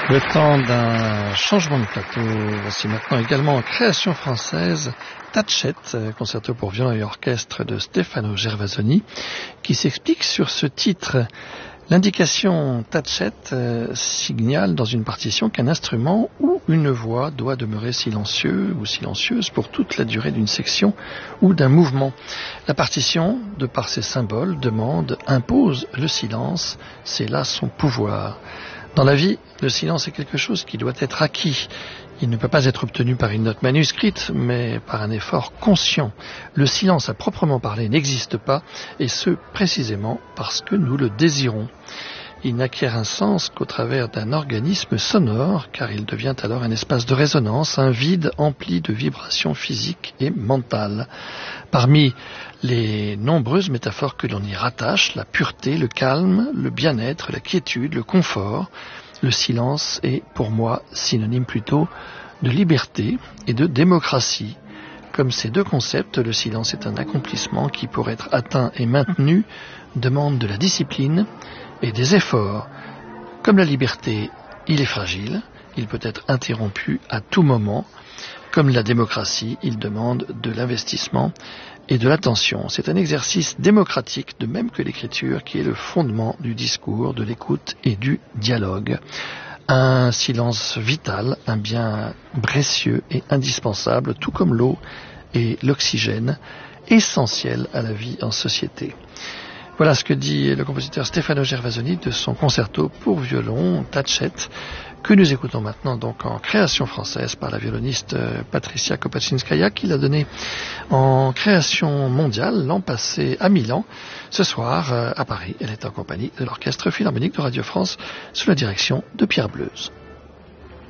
Le temps d'un changement de plateau. Voici maintenant également en création française Tachette, concerto pour violon et orchestre de Stefano Gervasoni, qui s'explique sur ce titre. L'indication Tachette signale dans une partition qu'un instrument ou une voix doit demeurer silencieux ou silencieuse pour toute la durée d'une section ou d'un mouvement. La partition, de par ses symboles, impose le silence, c'est là son pouvoir. Dans la vie, le silence est quelque chose qui doit être acquis. Il ne peut pas être obtenu par une note manuscrite, mais par un effort conscient. Le silence à proprement parler n'existe pas, et ce précisément parce que nous le désirons. Il n'acquiert un sens qu'au travers d'un organisme sonore, car il devient alors un espace de résonance, un vide empli de vibrations physiques et mentales. Parmi les nombreuses métaphores que l'on y rattache, la pureté, le calme, le bien-être, la quiétude, le confort, le silence est pour moi synonyme plutôt de liberté et de démocratie. Comme ces deux concepts, le silence est un accomplissement qui, pour être atteint et maintenu, demande de la discipline et des efforts. Comme la liberté, il est fragile, il peut être interrompu à tout moment. Comme la démocratie, il demande de l'investissement et de l'attention. C'est un exercice démocratique, de même que l'écriture, qui est le fondement du discours, de l'écoute et du dialogue. Un silence vital, un bien précieux et indispensable, tout comme l'eau et l'oxygène, essentiel à la vie en société. Voilà ce que dit le compositeur Stefano Gervasoni de son concerto pour violon Tachette, que nous écoutons maintenant donc en création française par la violoniste Patricia Kopachinskaya, qui l'a donné en création mondiale l'an passé à Milan. Ce soir, à Paris, elle est en compagnie de l'Orchestre Philharmonique de Radio France sous la direction de Pierre Bleuze.